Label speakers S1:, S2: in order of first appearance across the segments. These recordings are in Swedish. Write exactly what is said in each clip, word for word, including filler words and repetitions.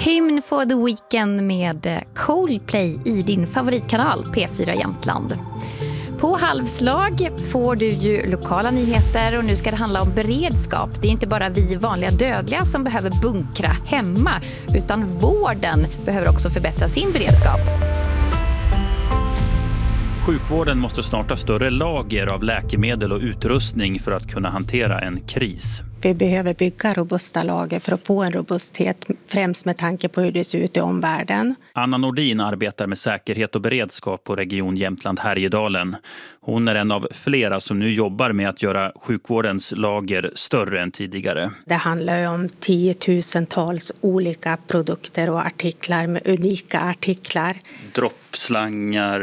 S1: Hymn for the Weekend med Coldplay i din favoritkanal P fyra Jämtland. På Halvslag får du ju lokala nyheter och nu ska det handla om beredskap. Det är inte bara vi vanliga dödliga som behöver bunkra hemma, utan vården behöver också förbättra sin beredskap.
S2: Sjukvården måste snart ha större lager av läkemedel och utrustning för att kunna hantera en kris.
S3: Vi behöver bygga robusta lager för att få en robusthet, främst med tanke på hur det ser ut i omvärlden.
S2: Anna Nordin arbetar med säkerhet och beredskap på Region Jämtland Härjedalen. Hon är en av flera som nu jobbar med att göra sjukvårdens lager större än tidigare.
S3: Det handlar ju om tiotusentals olika produkter och artiklar med unika artiklar.
S2: Droppslangar,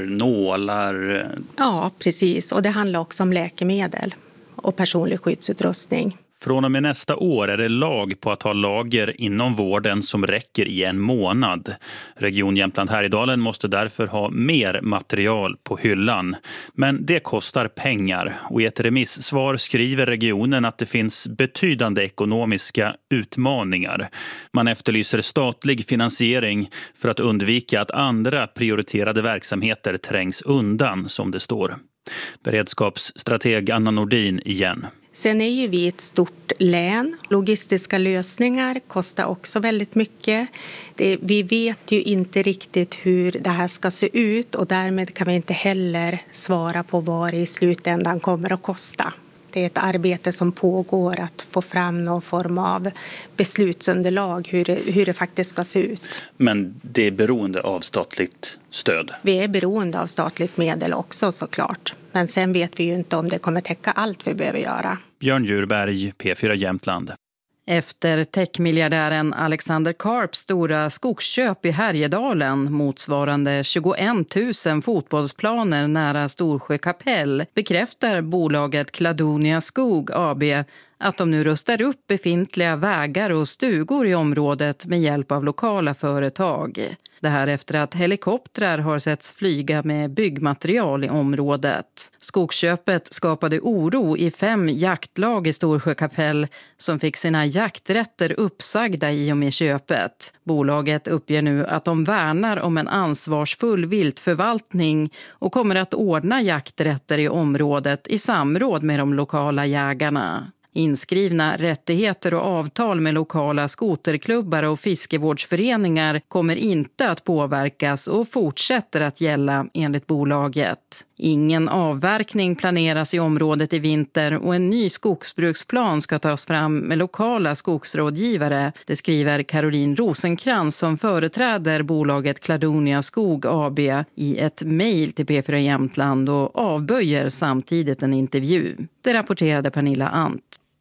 S2: nålar.
S3: Ja, precis. Och det handlar också om läkemedel och personlig skyddsutrustning.
S2: Från och med nästa år är det lag på att ha lager inom vården som räcker i en månad. Region Jämtland Härjedalen måste därför ha mer material på hyllan. Men det kostar pengar och i ett remissvar skriver regionen att det finns betydande ekonomiska utmaningar. Man efterlyser statlig finansiering för att undvika att andra prioriterade verksamheter trängs undan, som det står. Beredskapsstrateg Anna Nordin igen.
S3: Sen är ju vi ett stort län. Logistiska lösningar kostar också väldigt mycket. Det, vi vet ju inte riktigt hur det här ska se ut och därmed kan vi inte heller svara på vad det i slutändan kommer att kosta. Det är ett arbete som pågår att få fram någon form av beslutsunderlag hur det, hur det faktiskt ska se ut.
S2: Men det är beroende av statligt stöd?
S3: Vi är beroende av statligt medel också såklart. Men sen vet vi ju inte om det kommer täcka allt vi behöver göra.
S2: Björn Djurberg, P fyra Jämtland.
S4: Efter techmiljardären Alexander Karps stora skogsköp i Härjedalen motsvarande tjugoett tusen fotbollsplaner nära Storsjö kapell bekräftar bolaget Cladonia Skog A B att de nu rustar upp befintliga vägar och stugor i området med hjälp av lokala företag. Det här efter att helikoptrar har setts flyga med byggmaterial i området. Skogsköpet skapade oro i fem jaktlag i Storsjö kapell som fick sina jakträtter uppsagda i och med köpet. Bolaget uppger nu att de värnar om en ansvarsfull viltförvaltning och kommer att ordna jakträtter i området i samråd med de lokala jägarna. Inskrivna rättigheter och avtal med lokala skoterklubbar och fiskevårdsföreningar kommer inte att påverkas och fortsätter att gälla enligt bolaget. Ingen avverkning planeras i området i vinter och en ny skogsbruksplan ska tas fram med lokala skogsrådgivare. Det skriver Caroline Rosenkrantz som företräder bolaget Cladonia Skog A B i ett mejl till P fyra Jämtland och avböjer samtidigt en intervju. Det rapporterade Pernilla Ant.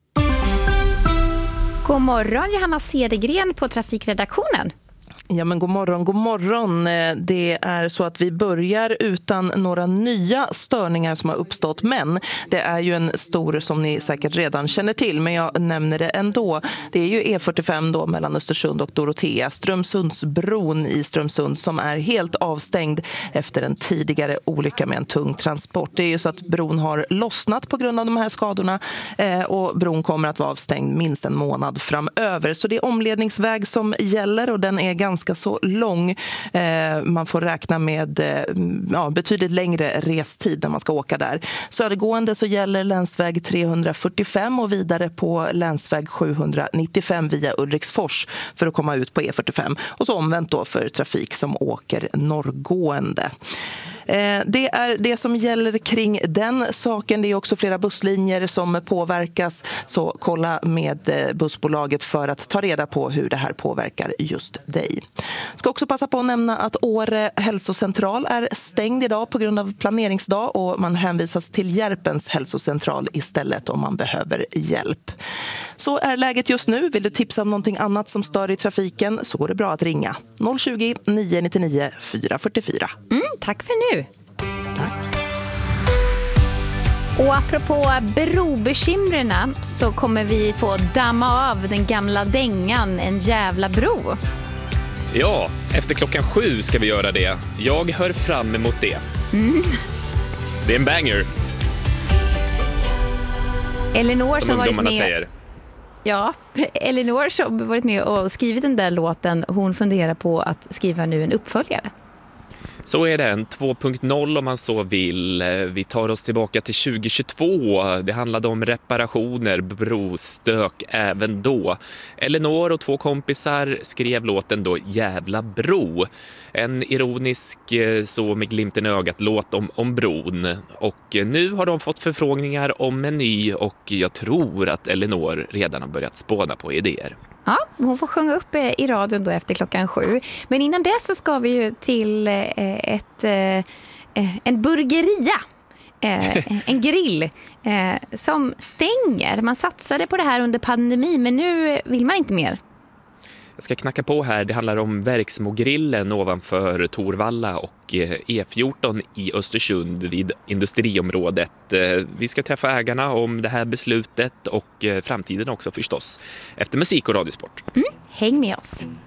S1: God morgon Johanna Cedergren på Trafikredaktionen.
S5: Ja men god morgon, god morgon. Det är så att vi börjar utan några nya störningar som har uppstått, men det är ju en stor som ni säkert redan känner till, men jag nämner det ändå. Det är ju E fyrtiofem då mellan Östersund och Dorotea, Strömsundsbron i Strömsund som är helt avstängd efter en tidigare olycka med en tung transport. Det är ju så att bron har lossnat på grund av de här skadorna och bron kommer att vara avstängd minst en månad framöver. Så det är omledningsväg som gäller och den är ganska ganska så lång. Man får räkna med ja, betydligt längre restid när man ska åka där. Södergående så gäller länsväg trehundrafyrtiofem och vidare på länsväg sjuhundranittiofem via Ulriksfors för att komma ut på E fyrtiofem. Och så omvänt då för trafik som åker norrgående. Det är det som gäller kring den saken. Det är också flera busslinjer som påverkas, så kolla med bussbolaget för att ta reda på hur det här påverkar just dig. Ska också passa på att nämna att Åre hälsocentral är stängd idag på grund av planeringsdag och man hänvisas till Järpens hälsocentral istället om man behöver hjälp. Så är läget just nu. Vill du tipsa om någonting annat som stör i trafiken så går det bra att ringa noll tjugo, nio nittionio, fyra fyrtiofyra.
S1: Mm, tack för nu.
S5: Tack.
S1: Och apropå brobekymrena så kommer vi få damma av den gamla dängan En jävla bro.
S6: Ja, efter klockan sju ska vi göra det. Jag hör fram emot det. Mm. Det är en banger.
S1: Elinor som,
S6: som
S1: varit med...
S6: säger.
S1: Ja, Elinor som varit med och skrivit den där låten, hon funderar på att skriva nu en uppföljare.
S6: Så är det, en två punkt noll om man så vill. Vi tar oss tillbaka till tjugo tjugotvå. Det handlade om reparationer, brostök även då. Elinor och två kompisar skrev låten då Jävla bro. En ironisk, så med glimten i ögat, låt om, om bron. Och nu har de fått förfrågningar om en ny och jag tror att Elinor redan har börjat spåna på idéer.
S1: Ja, hon får sjunga upp i radion då efter klockan sju. Men innan det så ska vi ju till ett, en burgeria, en grill som stänger. Man satsade på det här under pandemin, men nu vill man inte mer.
S6: Jag ska knacka på här. Det handlar om Verksmogrillen ovanför Torvalla och E fjorton i Östersund vid industriområdet. Vi ska träffa ägarna om det här beslutet och framtiden också förstås. Efter musik och radiosport.
S1: Mm, häng med oss.